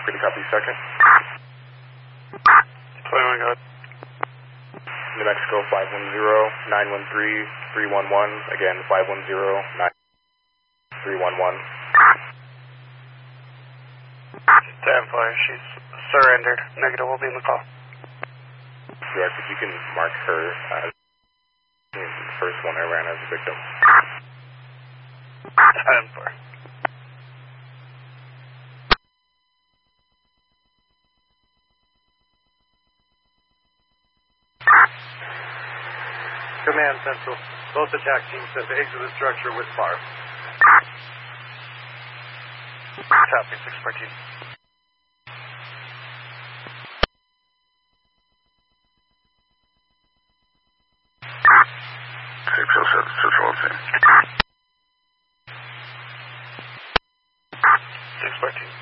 Good copy, second. 21, go ahead. New Mexico 510-913-311. Again, 510-913-311. Stand fire, she's surrendered. Negative, we'll be in the call. Correct, if you can mark her as the first one I ran as a victim. Stand fire. Command Central. Both attack teams have exited the structure with fire. Copy, 614. Central team. 614.